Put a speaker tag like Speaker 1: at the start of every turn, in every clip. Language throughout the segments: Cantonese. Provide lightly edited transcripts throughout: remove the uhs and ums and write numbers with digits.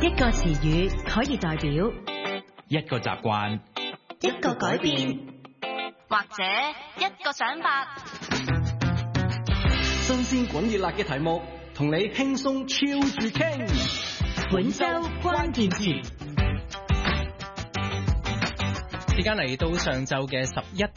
Speaker 1: 一個詞語可以代表
Speaker 2: 一個習慣，
Speaker 1: 一個改變，
Speaker 3: 或者一個想法。
Speaker 4: 新鮮滾熱辣嘅題目，同你輕鬆超住傾。
Speaker 1: 本周關鍵詞。
Speaker 5: 時間嚟到上晝嘅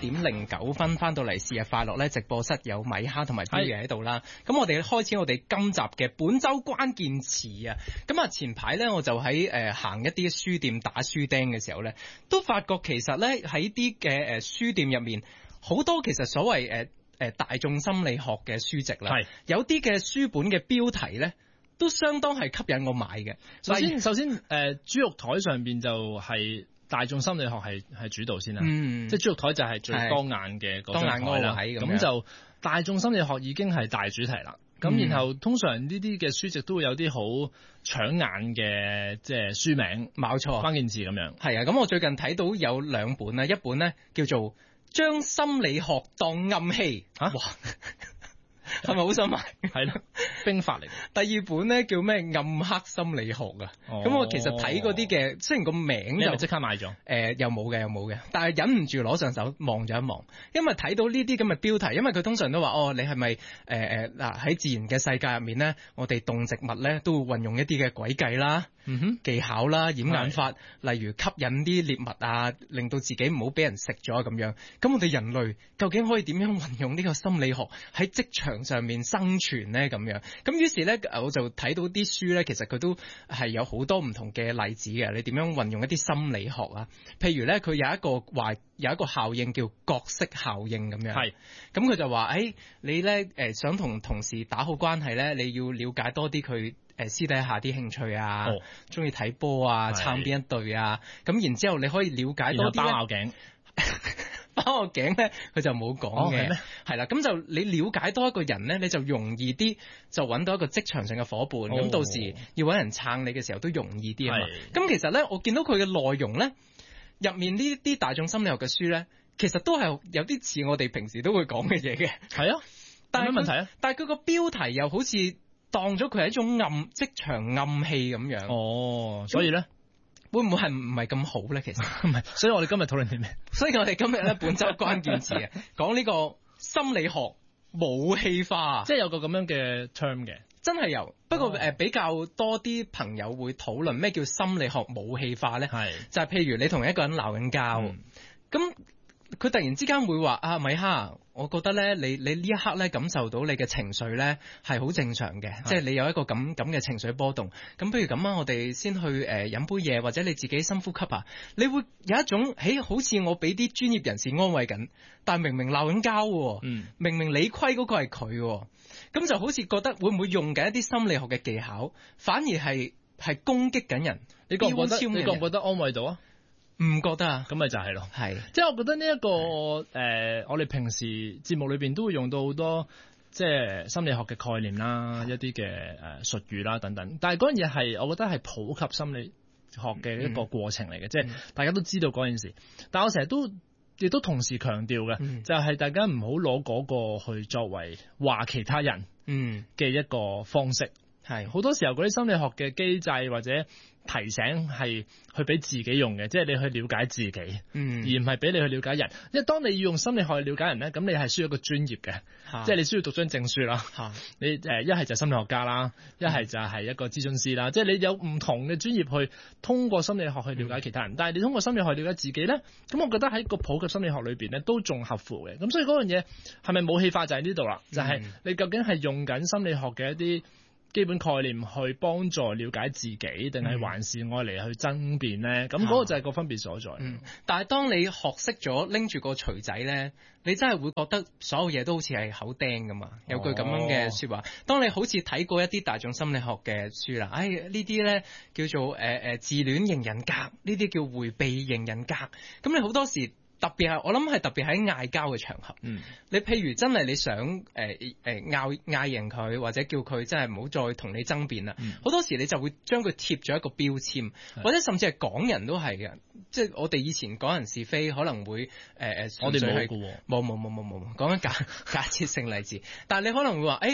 Speaker 5: 11:09，翻到嚟是日快樂咧，直播室有米哈同埋 B 嘅喺度啦。咁我哋開始我哋今集嘅本周關鍵詞啊。咁啊前排咧我就喺行一啲書店打書釘嘅時候咧，都發覺其實咧喺啲嘅書店入面好多其實所謂大眾心理學嘅書籍啦，有啲嘅書本嘅標題咧都相當係吸引我買嘅。
Speaker 6: 首先豬肉台上邊就係大眾心理學係主導先啦，即係豬肉台就係最當眼嘅嗰張台啦。咁就大眾心理學已經係大主題啦。咁然後通常呢啲嘅書籍都會有啲好搶眼嘅即係書名，
Speaker 5: 冇錯，
Speaker 6: 關鍵字咁樣。
Speaker 5: 係啊，咁我最近睇到有兩本啦，一本咧叫做將心理學當暗器哇！係咪好想買？
Speaker 6: 係咯，兵法嚟。
Speaker 5: 第二本咧叫咩？暗黑心理學啊！咁我其實睇嗰啲嘅，雖然個名就
Speaker 6: 即刻買咗，
Speaker 5: 又冇嘅，但係忍唔住攞上手望咗一望，因為睇到呢啲咁嘅標題，因為佢通常都話你係咪嗱喺自然嘅世界入面咧，我哋動植物咧都會運用一啲嘅詭計啦、技巧啦、掩眼法，例如吸引啲獵物啊，令到自己唔好俾人食咗咁樣。咁我哋人類究竟可以點樣運用呢個心理學喺職場上面生存咧？咁樣咁於是咧，我就睇到啲書咧，其實佢都係有好多唔同嘅例子嘅。你點樣運用一啲心理學啊？譬如咧，佢有一個效應叫角色效應咁樣。係咁佢就話你咧想同同事打好關係咧，你要了解多啲佢私底下啲興趣啊，中意睇波啊，撐邊一隊啊。咁然之後你可以了解多啲。包拗頸。包個頸咧，佢就冇講嘅，係啦，咁就你了解多一個人咧，你就容易啲就揾到一個職場上嘅伙伴，咁到時要揾人撐你嘅時候都容易啲啊嘛。咁其實咧，我見到佢嘅內容咧，入面呢啲大眾心理學嘅書咧，其實都係有啲似我哋平時都會講嘅嘢嘅。係啊，但係有咩問題啊？但係佢個標題又好似當咗佢係一種職場暗器咁樣。所以咧。會唔會係唔係咁好咧？其實唔係，所以我哋今日討論啲咩？所以我哋今日咧本周關鍵詞啊，講呢個心理學武器化，即係有個咁樣嘅 term 嘅，真係有。不過比較多啲朋友會討論咩叫心理學武器化咧？係就係譬如你同一個人鬧緊交，咁佢突然之間會話米哈，我覺得咧，你呢一刻咧感受到你嘅情緒咧係好正常嘅，即係你有一個咁嘅情緒波動。咁不如咁啊，我哋先去飲杯嘢，或者你自己深呼吸啊。你會有一種好似我俾啲專業人士安慰緊，但係明明鬧緊交喎，明明理虧嗰個係佢喎，咁就好似覺得會唔會用緊一啲心理學嘅技巧，反而係攻擊緊人？你覺唔覺得安慰到啊？唔覺得啊，咁咪就係咯，係，即係我覺得呢一個我哋平時節目裏邊都會用到好多即係心理學嘅概念啦，一啲嘅術語啦等等，但係嗰樣嘢係我覺得係普及心理學嘅一個過程嚟嘅，即係大家都知道嗰件事，但係我成日亦都同時強調嘅，就係大家唔好攞嗰個去作為話其他人嘅一個方式。係好多時候嗰啲心理學嘅機制或者提醒係去俾自己用嘅，即係你去了解自己，而唔係俾你去了解人。因為當你要用心理學去了解人咧，咁你係需要一個專業嘅，即係你需要讀張證書啦。你一係就心理學家啦，一係就係一個諮詢師啦。即係你有唔同嘅專業去通過心理學去了解其他人，但係你通過心理學去了解自己咧，咁我覺得喺個普及心理學裏邊咧都仲合乎嘅。咁所以嗰樣嘢係咪武器化就喺呢度啦？就係你究竟係用緊心理學嘅一啲基本概念去幫助了解自己，定係還是愛嚟去爭辯咧？咁嗰個就係個分別所在。但係當你學識咗拎住個錘仔咧，你真係會覺得所有嘢都好似係口釘噶嘛。有句咁樣嘅説話，當你好似睇過一啲大眾心理學嘅書啦，呢啲咧叫做自戀型人格，呢啲叫迴避型人格。咁你好多時特別係我諗係特別喺嗌交嘅場合，你譬如真係你想嗌贏佢，或者叫佢真係唔好再同你爭辯啦。好多時你就會將佢貼咗一個標籤，或者甚至係講人都係嘅。即係我哋以前講人是非可能會我哋冇講緊假設性例子，但係你可能會話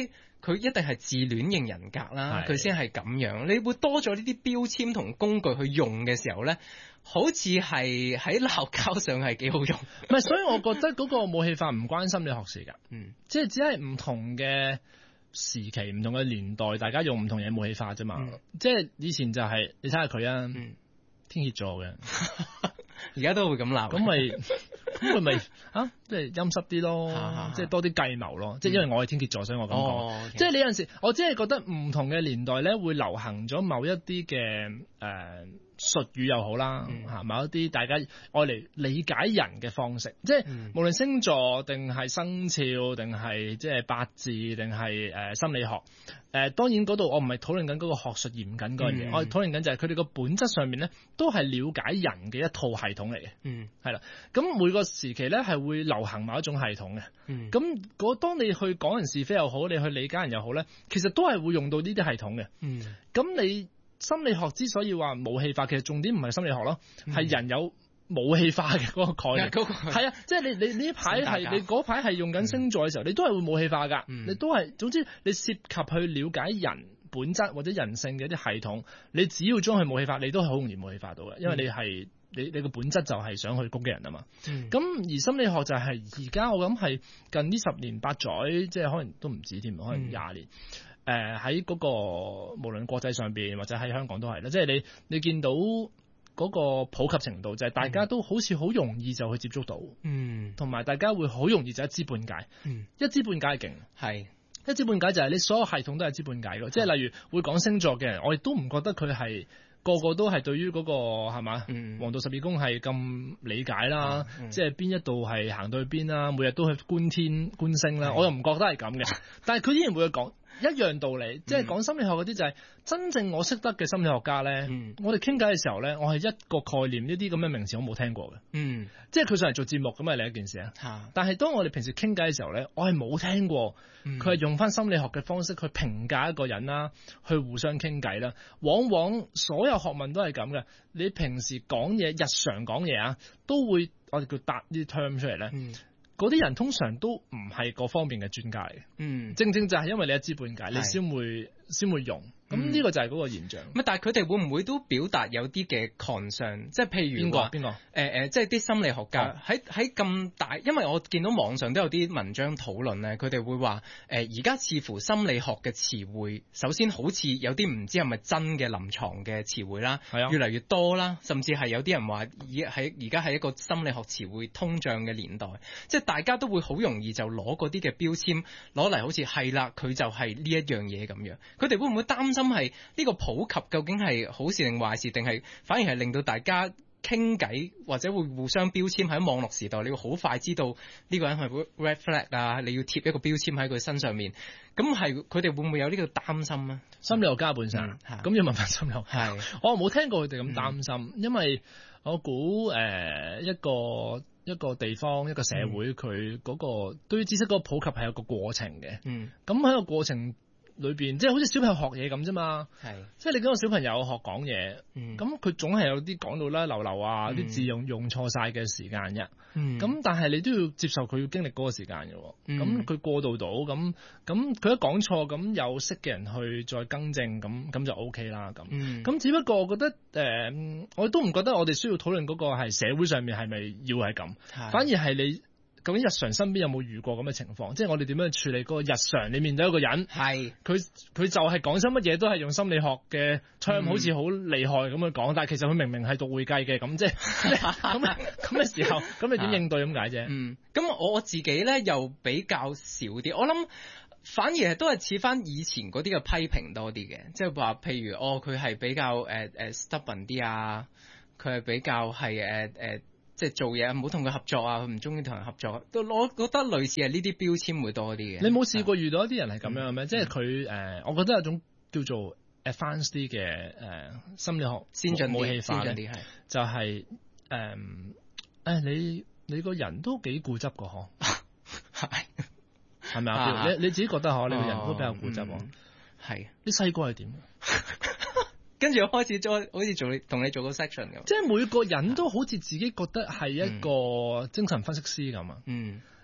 Speaker 5: 佢一定係自戀型人格啦，佢先係咁樣。你會多咗呢啲標籤同工具去用嘅時候咧，好似係喺鬧交上係幾好用。
Speaker 6: 唔係，所以我覺得嗰個武器化唔關心理學事㗎，即係只係唔同嘅時期、唔同嘅年代，大家用唔同嘢武器化啫嘛。即係以前就係、你睇下佢啊，天蠍座嘅，
Speaker 5: 而家都會咁鬧，
Speaker 6: 咁咪即係陰濕啲咯，即係多啲計謀咯。即係因為我係天蠍座，所以我咁講。即係你有陣時，我只係覺得唔同嘅年代咧，會流行咗某一啲嘅術語又好啦，某一啲大家愛嚟理解人嘅方式，即係無論星座定係生肖定係即係八字定係心理學。當然嗰度我唔係討論緊嗰個學術嚴謹嗰樣嘢，我係討論緊就係佢哋個本質上面咧，都係了解人嘅一套系統嚟嘅。係啦，咁每個時期咧係會流行某一種系統嘅。咁當你去講人是非又好，你去理解人又好咧，其實都係會用到呢啲系統嘅。咁你心理學之所以話武器化，其實重點唔係心理學咯，係人有武器化嘅嗰個概念。係啊，即係你呢排係你嗰排係用緊星座嘅時候，你都係會武器化㗎。你都係，總之你涉及去了解人本質或者人性嘅一啲系統，你只要將佢武器化，你都係好容易武器化到嘅，因為你係你個本質就係想去攻擊人啊嘛。咁而心理學就係而家我諗係近呢10年8載，即係可能都唔止添，可能20年。喺嗰個無論國際上邊或者喺香港都係啦，即係你見到嗰個普及程度，就係大家都好似好容易就去接觸到，同埋大家會好容易就一知半解，一知半解係勁，係一知半解就係你所有系統都係一知半解嘅，即係例如會講星座嘅人，我亦都唔覺得佢係個個都係對於嗰個係嘛黃道12宮係咁理解啦，即係邊一度係行到去邊啦，每日都去觀天觀星啦，我又唔覺得係咁嘅，但係佢依然會去講。一樣道理，即係講心理學嗰啲就係真正我識得嘅心理學家咧。我哋傾偈嘅時候咧，我係一個概念，呢啲咁嘅名詞我冇聽過嘅。即係佢上嚟做節目咁係另一件事啊。但係當我哋平時傾偈嘅時候咧，我係冇聽過佢係用翻心理學嘅方式去評價一個人啦，去互相傾偈啦。往往所有學問都係咁嘅。你平時講嘢，日常講嘢啊，都會我哋叫答呢啲 term 出嚟咧。嗰啲人通常都唔係嗰方面嘅專家嚟嘅，正正就係因為你一知半解，你先會用。咁呢個就係嗰個現象。
Speaker 5: 但係佢哋會唔會都表達有啲嘅 concern？即係譬如
Speaker 6: 邊個？
Speaker 5: 即係啲心理學家喺咁大，因為我見到網上都有啲文章討論咧，佢哋會話而家似乎心理學嘅詞彙，首先好似有啲唔知係咪真嘅臨床嘅詞彙啦，越嚟越多啦，甚至係有啲人話而家係一個心理學詞彙通脹嘅年代，即係大家都會好容易就攞嗰啲嘅標籤攞嚟，好似係啦，佢就係呢一樣嘢咁樣。佢哋會唔會擔心係呢個普及究竟係好事定壞事，定係反而係令到大家傾偈或者會互相標籤？喺網絡時代，你會好快知道呢個人係 red flag 啊，你要貼一個標籤喺佢身上面。咁係佢哋會唔會有呢個擔心咧？
Speaker 6: 心理學家本身咁要問翻心理學家，我冇聽過佢哋咁擔心，因為我估一個地方一個社會佢嗰個對於知識嗰個普及係有個過程嘅。咁喺個過程裏邊，即係好似小朋友學嘢咁啫嘛，即係你嗰個小朋友學講嘢，咁佢總係有啲講到啦流流啊，啲字用錯晒嘅時間嘅，咁但係你都要接受佢要經歷嗰個時間嘅，咁佢過渡到，咁佢一講錯，咁有識嘅人去再更正，咁就 OK 啦，咁只不過我覺得我都唔覺得我哋需要討論嗰個係社會上面係咪要係咁，反而係你究竟日常身邊有冇遇過咁嘅情況？即係我哋點樣處理嗰個日常？你面對一個人，佢就係講真乜嘢都係用心理學嘅 term，好似好厲害咁去講，但係其實佢明明係讀會計嘅，咁即係咁嘅時候，咁你點應對咁解啫？
Speaker 5: 咁我自己咧又比較少啲，我諗反而係都係似翻以前嗰啲嘅批評多啲嘅，即係話譬如佢係比較stubborn 啲啊，佢係比較係即係做嘢唔好同佢合作啊，佢唔中意同人合作，我覺得類似係呢啲標籤會多啲嘅。
Speaker 6: 你冇試過遇到一啲人係咁樣咩？即係佢我覺得有種叫做 advanced 啲嘅心理學
Speaker 5: 先進
Speaker 6: 武器化
Speaker 5: 先進啲係，
Speaker 6: 就係你個人都幾固執個嗬，係咪啊？你自己覺得嗬，你個人都比較固執喎。係你細個係點？
Speaker 5: 跟住我開始好似同你做個 section 咁，
Speaker 6: 即係每個人都好似自己覺得係一個精神分析師咁啊。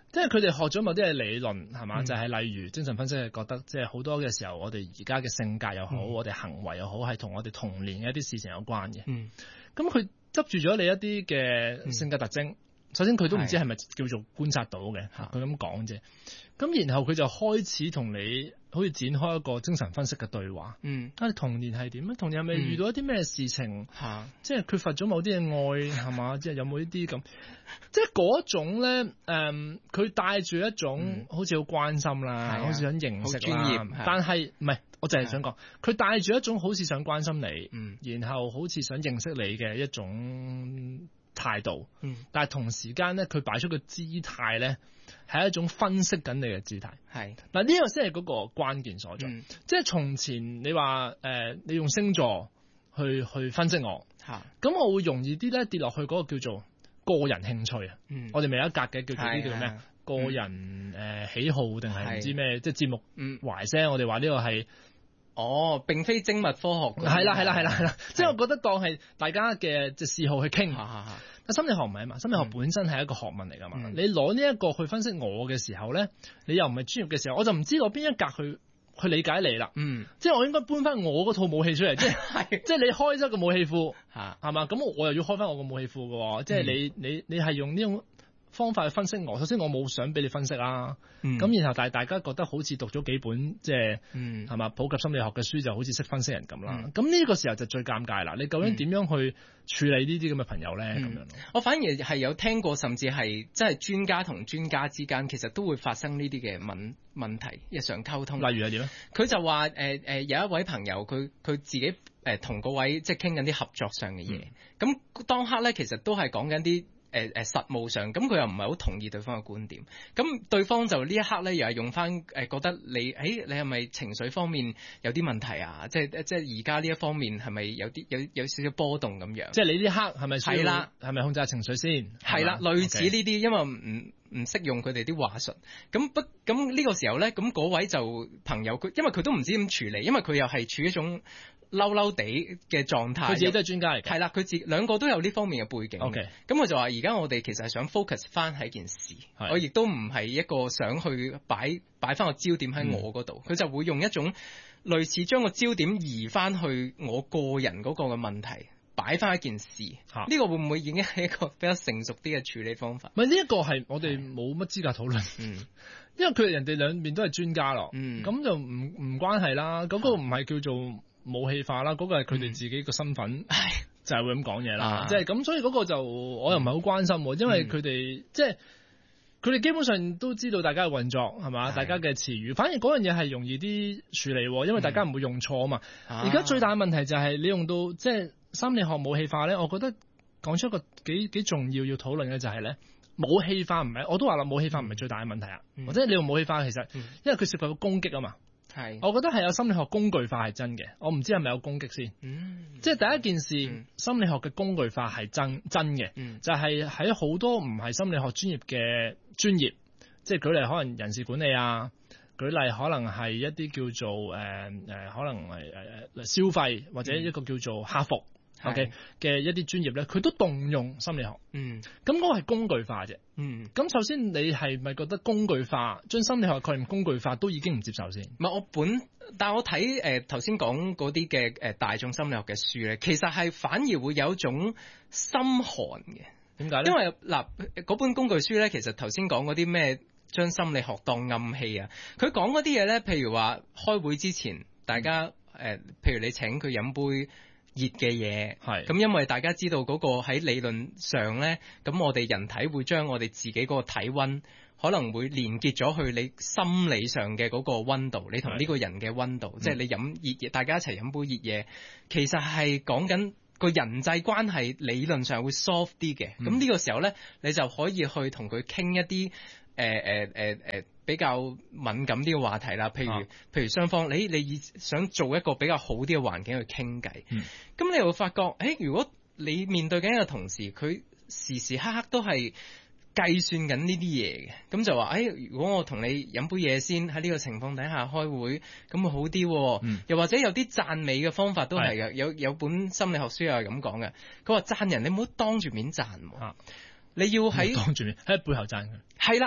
Speaker 6: 即係佢哋學咗某啲嘅理論係嘛，就係例如精神分析係覺得即係好多嘅時候，我哋而家嘅性格又好，我哋行為又好，係同我哋童年嘅一啲事情有關嘅。咁佢執住咗你一啲嘅性格特徵，首先佢都唔知係咪叫做觀察到嘅，佢咁講啫。咁然後佢就開始同你好似展開一個精神分析嘅對話。你童年係點啊？童年係咪遇到一啲咩事情？即係缺乏咗某啲嘅愛係嘛？即係有冇呢啲咁？即係嗰種咧，佢帶住一種好似好關心啦，好似想認識啦，專業，但係唔係，我就係想講，佢帶住一種好似想關心你，然後好似想認識你嘅一種態度。但係同時間咧，佢擺出個姿態咧，係一種分析緊你嘅姿態。嗱，呢個先係嗰個關鍵所在。即係從前你話你用星座去分析我，咁我會容易啲咧跌落去嗰個叫做個人興趣啊。我哋咪有一格嘅叫做呢叫咩？個人喜好定係唔知咩？即係節目懷聲，我哋話呢個係
Speaker 5: 並非精密科學。
Speaker 6: 係啦，即係我覺得當係大家嘅嗜好去傾。但心理學唔係啊嘛，心理學本身係一個學問嚟㗎嘛。你攞呢一個去分析我嘅時候咧，你又唔係專業嘅時候，我就唔知攞邊一格去理解你啦。即係我應該搬翻我嗰套武器出嚟，即係你開咗個武器庫係嘛？咁我又要開翻我個武器庫㗎喎。即係你係用呢種方法去分析我，首先我冇想俾你分析啦，咁然後但係大家覺得好似讀咗幾本即係係嘛普及心理學嘅書就好似識分析人咁啦，咁呢個時候就最尷尬啦。你究竟點樣去處理呢啲咁嘅朋友咧？咁樣
Speaker 5: 我反而係有聽過，甚至係即係專家同專家之間其實都會發生呢啲嘅問題，日常溝通。
Speaker 6: 例如係點咧？佢
Speaker 5: 就話有一位朋友佢自己同嗰位即係傾緊啲合作上嘅嘢，咁當刻咧其實都係講緊啲實務上，咁佢又唔係好同意對方嘅觀點，咁對方就呢一刻咧又係用翻覺得你係咪情緒方面有啲問題啊？即係而家呢一方面係咪有少少波動咁樣？
Speaker 6: 即係你呢刻係咪需要係咪控制下情緒先？
Speaker 5: 係啦，類似呢啲，因為唔識用佢哋啲話術，咁呢個時候咧，咁嗰位就朋友佢，因為佢都唔知點處理，因為佢又係處於一種嬲地嘅狀態。
Speaker 6: 佢自己都係專家嚟嘅。係
Speaker 5: 啦，佢兩個都有呢方面嘅背景。
Speaker 6: OK，
Speaker 5: 咁我就話而家我哋其實係想 focus 翻喺件事，我亦都唔係一個想去擺翻個焦點喺我嗰度，佢就會用一種類似將個焦點移翻去我個人嗰個嘅問題。擺翻一件事，呢個會唔會已經係一個比較成熟啲嘅處理方法？
Speaker 6: 唔係呢一個係我哋冇乜資格討論，因為佢哋人哋兩邊都係專家咯，咁就唔關係啦。嗰個唔係叫做武器化啦，嗰個係佢哋自己個身份，就係會咁講嘢啦。即係咁，所以嗰個就我又唔係好關心，因為佢哋即係佢哋基本上都知道大家嘅運作係嘛，大家嘅詞語，反而嗰樣嘢係容易啲處理，因為大家唔會用錯啊嘛。而家最大嘅問題就係你用到即係。心理學武器化咧，我覺得講出一個幾重要討論嘅就係咧，武器化唔係，我都話啦，武器化唔係最大嘅問題啊，或者你用武器化其實，因為佢涉及到攻擊啊嘛，我覺得係有心理學工具化係真嘅，我唔知係咪有攻擊先，即係第一件事，心理學嘅工具化係真嘅，就係喺好多唔係心理學專業嘅專業，即係舉例可能人事管理啊。舉例可能係一啲叫做可能係消費或者一個叫做客服，OK 嘅一啲專業咧，佢都動用心理學。咁嗰個係工具化啫。咁首先你係咪覺得工具化將心理學概念工具化都已經唔接受先？
Speaker 5: 唔係但我睇頭先講嗰啲嘅大眾心理學嘅書咧，其實係反而會有一種心寒嘅。
Speaker 6: 點解咧？
Speaker 5: 因為嗰本工具書咧，其實頭先講嗰啲咩？將心理學當暗器啊！佢講嗰啲嘢咧，譬如話開會之前，大家譬如你請佢飲杯熱嘅嘢，咁因為大家知道嗰個喺理論上咧，咁我哋人體會將我哋自己嗰個體溫可能會連結咗去你心理上嘅嗰個溫度，你同呢個人嘅溫度，即係你飲熱嘢，大家一齊飲杯熱嘢，其實係講緊個人際關係理論上會 soft 啲嘅。咁呢個時候咧，你就可以去同佢傾一啲比較敏感啲嘅話題啦，譬如雙方你想做一個比較好啲嘅環境去傾偈，咁你會發覺，如果你面對緊一個同事，佢時時刻刻都係計算緊呢啲嘢嘅，咁就話，如果我同你飲杯嘢先，喺呢個情況底下開會，咁會好啲。又或者有啲讚美嘅方法都係嘅，有本心理學書又係咁講嘅，佢話讚人你唔好當住面讚，你要喺
Speaker 6: 當住面喺背後讚佢。
Speaker 5: 係啦。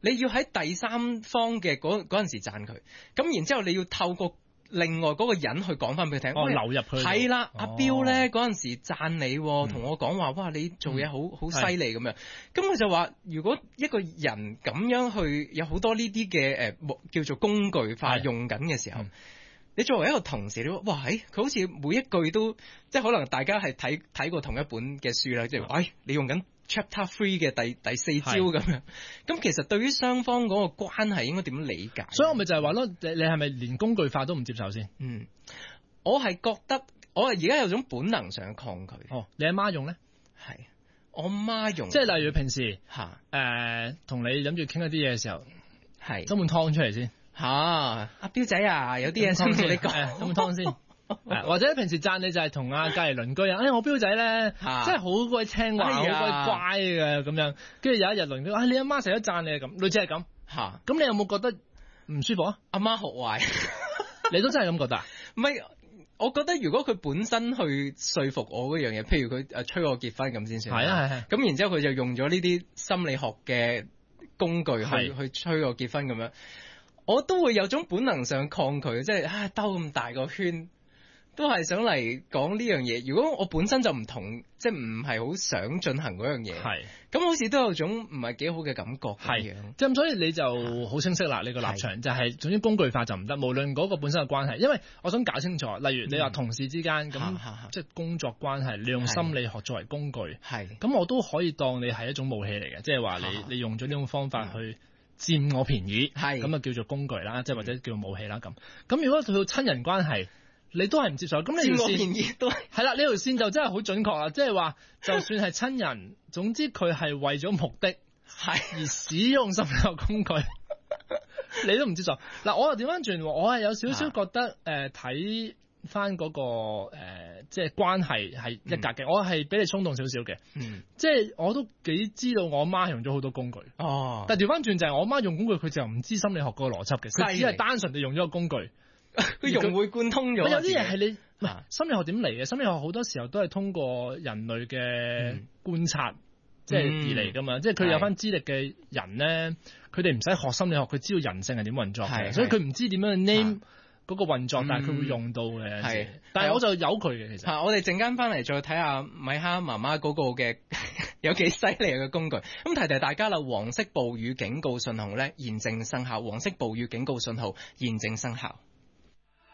Speaker 5: 你要喺第三方嘅嗰陣時讚佢，咁然之後你要透過另外嗰個人去講翻俾佢聽，
Speaker 6: 流入去
Speaker 5: 係啦，阿彪咧嗰陣時讚你，同我講話，哇，你做嘢好犀利咁樣。咁佢就話，如果一個人咁樣去有好多呢啲嘅叫做工具化用緊嘅時候，你作為一個同事，你話哇，佢好似每一句都即係可能大家係睇過同一本嘅書啦，即係你用緊 Chapter 3嘅第4招咁樣，咁其實對於雙方嗰個關係應該點樣理解？
Speaker 6: 所以我咪就係話咯，你係咪連工具化都唔接受先？
Speaker 5: 我係覺得我而家有種本能上抗拒。
Speaker 6: 你阿媽用咧？
Speaker 5: 係我媽用，
Speaker 6: 即係例如平時同你諗住傾一啲嘢嘅時候，
Speaker 5: 係
Speaker 6: 斟碗湯出嚟先。
Speaker 5: 阿彪仔啊，有啲嘢想同你講，
Speaker 6: 斟碗湯先。或者平時讚你就係同阿隔離鄰居啊，我彪仔咧真係好鬼聽話，好鬼乖嘅咁樣。跟住有一日鄰居你阿媽成日都讚你咁，類似係咁。咁你有冇覺得唔舒服啊？
Speaker 5: 阿媽學壞，
Speaker 6: 你都真係咁覺得？
Speaker 5: 唔係，我覺得如果佢本身去說服我嗰樣嘢，譬如佢催我結婚咁先算。
Speaker 6: 係。
Speaker 5: 咁然之後佢就用咗呢啲心理學嘅工具去催我結婚咁樣，我都會有種本能上抗拒，即係兜咁大個圈。都係想嚟講呢樣嘢。如果我本身就唔同，即係唔係好想進行嗰樣嘢，咁好似都有種唔係幾好嘅感覺。係，
Speaker 6: 即係所以你就好清晰啦。你個立場就係總之工具化就唔得，無論嗰個本身嘅關係。因為我想搞清楚，例如你話同事之間咁，即係工作關係，你用心理學作為工具，咁我都可以當你係一種武器嚟嘅，即係話你用咗呢種方法去佔我便宜，咁啊叫做工具啦，即係或者叫做武器啦咁。咁如果去到親人關係，你都係唔接受，咁你條線都係啦，呢條線就真係好準確啦，即係話就算係親人，總之佢係為咗目的而使用心理學工具，你都唔接受。嗱，我又調翻轉，我係有少少覺得睇翻嗰個即係關係係一格嘅，我係比你衝動少少嘅，即係我都幾知道我媽用咗好多工具，但係調翻轉就係我媽用工具，佢就唔知心理學嗰個邏輯嘅，佢只係單純地用咗個工具。
Speaker 5: 佢融會貫通咗。有
Speaker 6: 啲嘢係你心理學點嚟嘅？心理學好多時候都係通過人類嘅觀察，即係而嚟噶嘛。即係佢有翻資歷嘅人咧，佢哋唔使學心理學，佢知道人性係點運作嘅，所以佢唔知點樣去 name 嗰個運作，但係佢會用到嘅。但係我就有佢嘅其實。我哋陣間翻嚟再睇下米哈媽媽嗰個嘅有幾犀利嘅工具。咁提大家啦，黃色暴雨警告信號咧現正生效，黃色暴雨警告信號現正生效。